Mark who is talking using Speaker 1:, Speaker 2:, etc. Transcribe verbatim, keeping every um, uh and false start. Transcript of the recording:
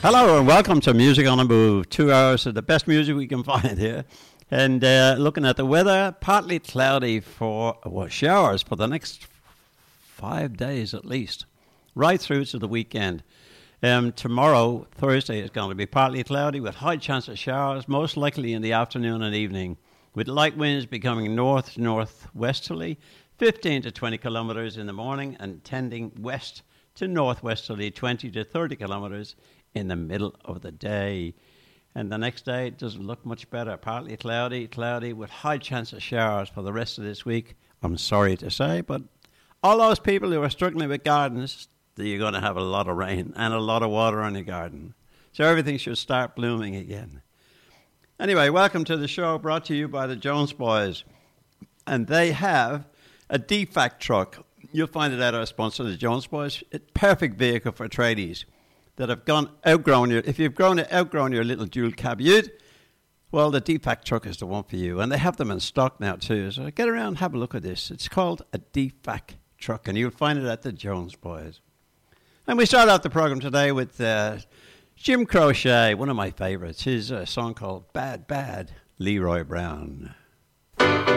Speaker 1: Hello and welcome to Music on the Move. Two hours of the best music we can find here. And uh, looking at the weather, partly cloudy for well, showers for the next five days at least, right through to the weekend. Um, tomorrow, Thursday, is going to be partly cloudy with high chance of showers, most likely in the afternoon and evening, with light winds becoming north-northwesterly, fifteen to twenty kilometers in the morning, and tending west to northwesterly, twenty to thirty kilometers in the middle of the day. And the next day, it doesn't look much better. Partly cloudy, cloudy, with high chance of showers for the rest of this week. I'm sorry to say, but all those people who are struggling with gardens, you're going to have a lot of rain and a lot of water on your garden. So everything should start blooming again. Anyway, welcome to the show, brought to you by the Jones Boys. And they have a D FAC truck. You'll find it at our sponsor, the Jones Boys. A perfect vehicle for tradies that have gone outgrown your, if you've grown outgrown your little dual cab ute, well, the D FAC truck is the one for you. And they have them in stock now too. So get around and have a look at this. It's called a D FAC truck, and you'll find it at the Jones Boys. And we start off the program today with uh, Jim Croce, one of my favorites. His uh, song called Bad Bad Leroy Brown.